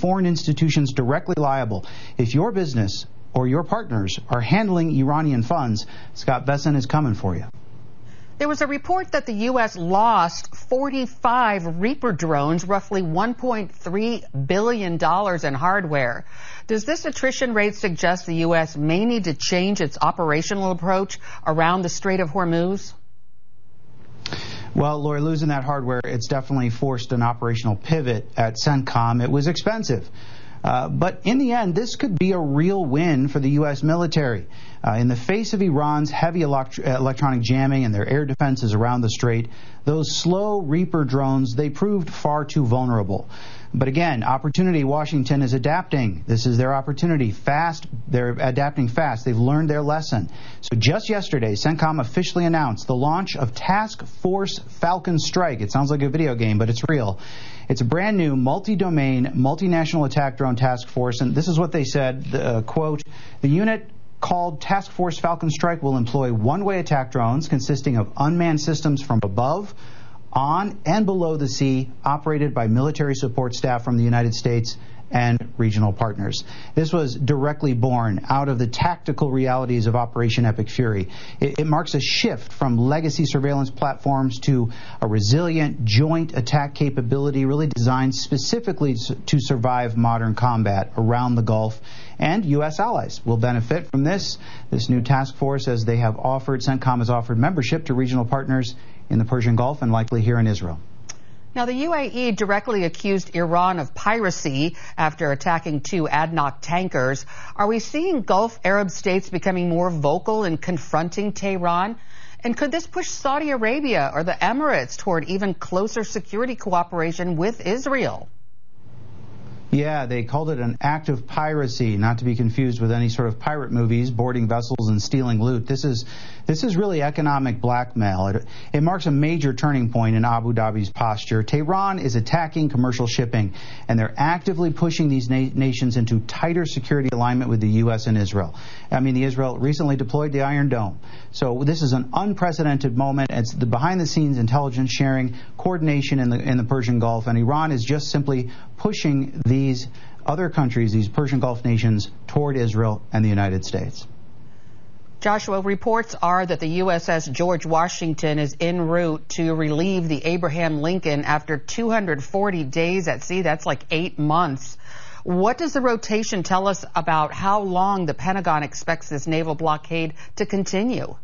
foreign institutions directly liable. If your business or your partners are handling Iranian funds, Scott Besson is coming for you. There was a report that the U.S. lost 45 Reaper drones, roughly $1.3 billion in hardware. Does this attrition rate suggest the U.S. may need to change its operational approach around the Strait of Hormuz? Well, Lori, losing that hardware, it's definitely forced an operational pivot at CENTCOM. It was expensive. But in the end, this could be a real win for the U.S. military. In the face of Iran's heavy electronic jamming and their air defenses around the strait, those slow Reaper drones, they proved far too vulnerable. But again, opportunity. Washington is adapting. This is their opportunity. Fast. They're adapting fast. They've learned their lesson. So just yesterday, CENTCOM officially announced the launch of Task Force Falcon Strike. It sounds like a video game, but it's real. It's a brand new multi-domain, multinational attack drone task force. And this is what they said, quote, the unit called Task Force Falcon Strike will employ one-way attack drones consisting of unmanned systems from above, on and below the sea, operated by military support staff from the United States and regional partners. This was directly born out of the tactical realities of Operation Epic Fury. It marks a shift from legacy surveillance platforms to a resilient joint attack capability really designed specifically to survive modern combat around the Gulf. And U.S. allies will benefit from this new task force, as they have offered, CENTCOM has offered membership to regional partners in the Persian Gulf and likely here in Israel. Now, the UAE directly accused Iran of piracy after attacking 2 ADNOC tankers. Are we seeing Gulf Arab states becoming more vocal in confronting Tehran? And could this push Saudi Arabia or the Emirates toward even closer security cooperation with Israel? Yeah, they called it an act of piracy, not to be confused with any sort of pirate movies, boarding vessels and stealing loot. This is really economic blackmail. It marks a major turning point in Abu Dhabi's posture. Tehran is attacking commercial shipping, and they're actively pushing these nations into tighter security alignment with the U.S. and Israel. I mean, Israel recently deployed the Iron Dome. So this is an unprecedented moment. It's the behind-the-scenes intelligence sharing, coordination in the Persian Gulf, and Iran is just simply pushing these other countries, these Persian Gulf nations, toward Israel and the United States. Joshua, reports are that the USS George Washington is en route to relieve the Abraham Lincoln after 240 days at sea. That's like 8 months. What does the rotation tell us about how long the Pentagon expects this naval blockade to continue?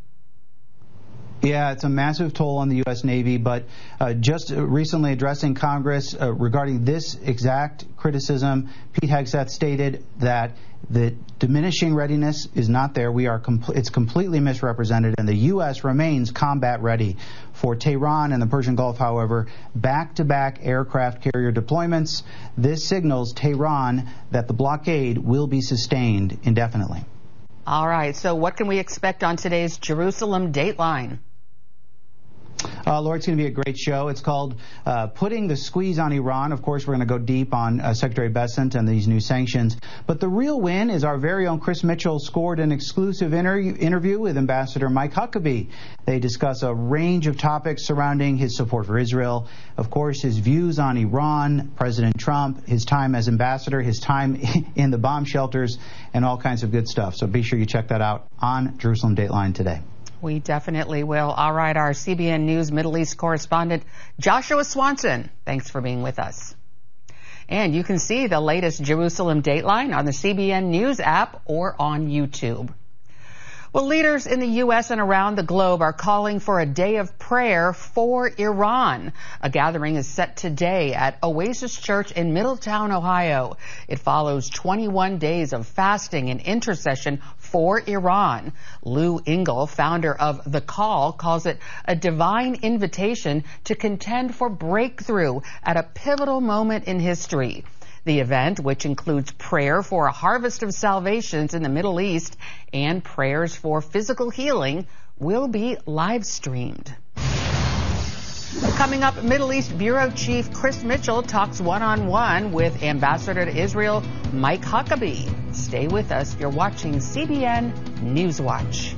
Yeah, it's a massive toll on the U.S. Navy, but just recently addressing Congress regarding this exact criticism, Pete Hegseth stated that the diminishing readiness is not there. It's completely misrepresented, and the U.S. remains combat ready. For Tehran and the Persian Gulf, however, back-to-back aircraft carrier deployments, this signals Tehran that the blockade will be sustained indefinitely. All right, so what can we expect on today's Jerusalem Dateline? Lord, it's going to be a great show. It's called Putting the Squeeze on Iran. Of course, we're going to go deep on Secretary Bessent and these new sanctions. But the real win is our very own Chris Mitchell scored an exclusive interview with Ambassador Mike Huckabee. They discuss a range of topics surrounding his support for Israel, of course, his views on Iran, President Trump, his time as ambassador, his time in the bomb shelters, and all kinds of good stuff. So be sure you check that out on Jerusalem Dateline today. We definitely will. All right, our CBN News Middle East correspondent, Joshua Swanson, thanks for being with us. And you can see the latest Jerusalem Dateline on the CBN News app or on YouTube. Well, leaders in the U.S. and around the globe are calling for a day of prayer for Iran. A gathering is set today at Oasis Church in Middletown, Ohio. It follows 21 days of fasting and intercession for Iran. Lou Engle, founder of The Call, calls it a divine invitation to contend for breakthrough at a pivotal moment in history. The event, which includes prayer for a harvest of salvations in the Middle East and prayers for physical healing, will be live streamed. Coming up, Middle East Bureau Chief Chris Mitchell talks one-on-one with Ambassador to Israel Mike Huckabee. Stay with us. You're watching CBN Newswatch.